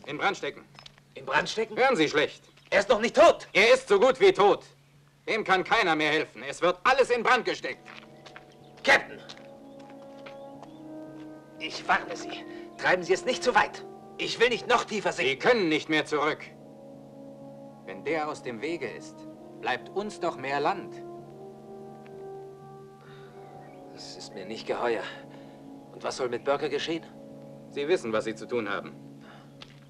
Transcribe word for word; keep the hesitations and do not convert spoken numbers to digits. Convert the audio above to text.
In Brand stecken. In Brand stecken? Hören Sie schlecht. Er ist noch nicht tot. Er ist so gut wie tot. Dem kann keiner mehr helfen. Es wird alles in Brand gesteckt. Captain! Ich warne Sie. Treiben Sie es nicht zu weit. Ich will nicht noch tiefer sinken. Sie können nicht mehr zurück. Wenn der aus dem Wege ist, bleibt uns doch mehr Land. Das ist mir nicht geheuer. Und was soll mit Burger geschehen? Sie wissen, was Sie zu tun haben.